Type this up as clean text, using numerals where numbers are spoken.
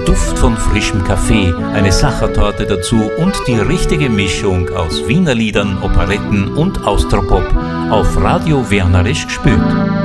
Duft von frischem Kaffee, eine Sachertorte dazu und die richtige Mischung aus Wiener Liedern, Operetten und Austropop auf Radio Wernerisch gespült.